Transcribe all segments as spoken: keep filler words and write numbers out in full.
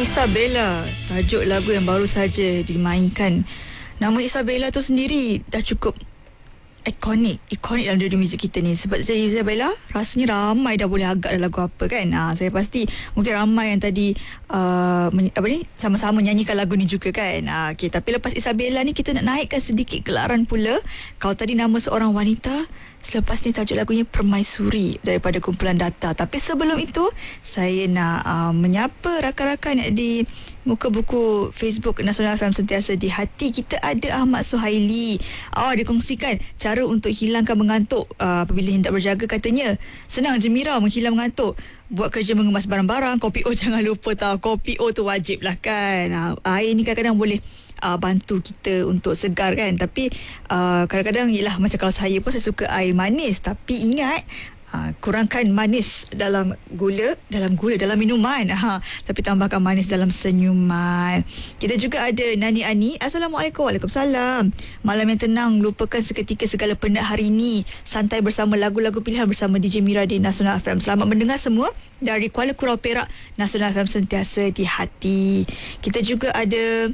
Isabella, tajuk lagu yang baru saja dimainkan. Nama Isabella tu sendiri dah cukup ikonik, ikonik dalam dunia muzik kita ni. Sebab saya Isabella, rasanya ramai dah boleh agak dalam lagu apa kan. Ha, saya pasti mungkin ramai yang tadi uh, men- apa ni sama-sama nyanyikan lagu ni juga kan. Ha, okay, tapi lepas Isabella ni kita nak naikkan sedikit gelaran pula. Kalau tadi nama seorang wanita, selepas ni tajuk lagunya Permaisuri daripada kumpulan Data. Tapi sebelum itu, saya nak uh, menyapa rakan-rakan di muka buku Facebook Nasional F M Sentiasa di Hati. Kita ada Ahmad Suhaili. Oh, dia kongsikan cara untuk hilangkan mengantuk uh, apabila hendak berjaga. Katanya, senang je Mira menghilang mengantuk. Buat kerja mengemas barang-barang, kopi O jangan lupa tau. Kopi O tu wajib lah kan. Uh, air ni kadang-kadang boleh uh, bantu kita untuk segar kan. Tapi uh, kadang-kadang yelah, macam kalau saya pun saya suka air manis. Tapi ingat, Uh, kurangkan manis dalam gula, dalam gula dalam minuman. Ha, tapi tambahkan manis dalam senyuman. Kita juga ada Nani Ani. Assalamualaikum. Waalaikumsalam. Malam yang tenang, lupakan seketika segala penat hari ini. Santai bersama lagu-lagu pilihan bersama D J Mira di Nasional F M. Selamat mendengar semua dari Kuala Kurau Perak. Nasional F M Sentiasa di Hati. Kita juga ada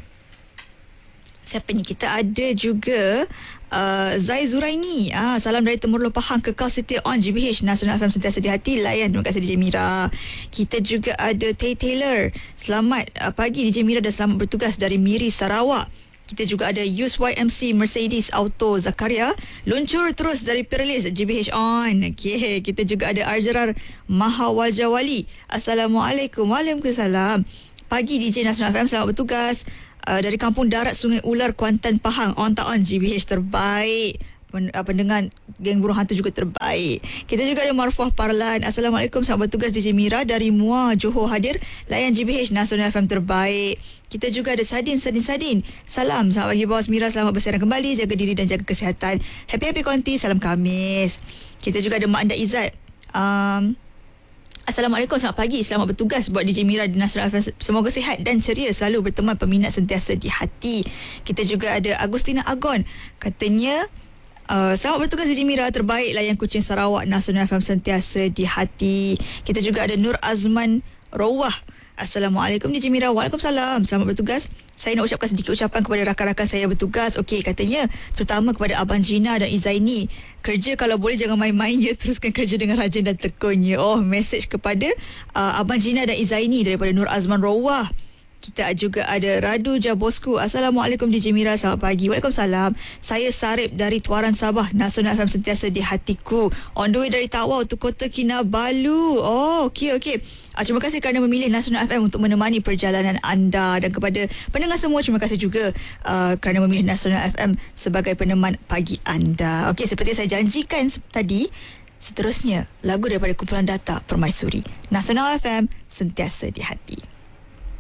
siapa ni? Kita ada juga uh, Zai Zuraini. Ah, salam dari Temerloh Pahang, kekal setia on G B H Nasional F M Sentiasa di Hati. Layan, terima kasih D J Mira. Kita juga ada Tay Taylor. Selamat uh, pagi D J Mira dan selamat bertugas dari Miri, Sarawak. Kita juga ada Yus Y M C Mercedes Auto Zakaria. Luncur terus dari Perlis, G B H on. Okey, kita juga ada Arjarar Mahawajawali. Assalamualaikum. Waalaikumsalam. Pagi D J Nasional F M, selamat bertugas. Uh, dari Kampung Darat Sungai Ular, Kuantan, Pahang. On tak on, G B H terbaik. Pen, uh, pendengar Geng Burung Hantu juga terbaik. Kita juga ada Marfuah Parlan. Assalamualaikum, selamat bertugas D J Mira dari Muar, Johor hadir. Layan G B H Nasional F M terbaik. Kita juga ada Sadin, Sadin, Sadin. Salam, selamat pagi bos Mira, selamat bersiaran kembali. Jaga diri dan jaga kesihatan. Happy-happy konti, salam Khamis. Kita juga ada Mak Anda Izzat. Um... Assalamualaikum, selamat pagi. Selamat bertugas buat D J Mira di Nasional F M. Semoga sihat dan ceria, selalu berteman peminat sentiasa di hati. Kita juga ada Agustina Agon. Katanya, uh, selamat bertugas D J Mira, terbaik layan Kuching Sarawak, Nasional F M Sentiasa di Hati. Kita juga ada Nur Azman Rawah. Assalamualaikum D J Mira. Waalaikumsalam. Selamat bertugas. Saya nak ucapkan sedikit ucapan kepada rakan-rakan saya bertugas. Okey, katanya terutama kepada Abang Gina dan Izaini. Kerja kalau boleh jangan main-main ya. Teruskan kerja dengan rajin dan tekunnya. Oh, message kepada uh, Abang Gina dan Izaini daripada Nur Azman Rawah. Kita juga ada Radu Jabosku. Assalamualaikum D J Mira, selamat pagi. Waalaikumsalam. Saya Sarip dari Tuaran Sabah, Nasional F M Sentiasa di Hatiku. On the way dari Tawau to Kota Kinabalu. Oh, okey, okey. Uh, terima kasih kerana memilih Nasional F M untuk menemani perjalanan anda. Dan kepada pendengar semua, terima kasih juga uh, kerana memilih Nasional F M sebagai peneman pagi anda. Okey, seperti saya janjikan tadi, seterusnya lagu daripada kumpulan Data, Permaisuri. Nasional F M Sentiasa di Hati.